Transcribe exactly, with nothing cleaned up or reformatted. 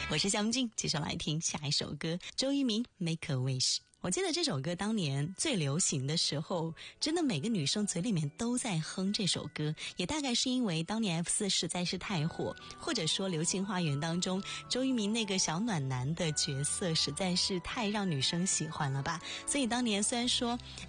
我是香静，接下来听下一首歌，周渝民 Make a Wish。我记得这首歌当年最流行的时候，真的每个女生嘴里面都在哼这首歌，也大概是因为当年 F 四 实在是太火，或者说流星花园当中周渝民那个小暖男的角色实在是太让女生喜欢了吧。所以当年虽然说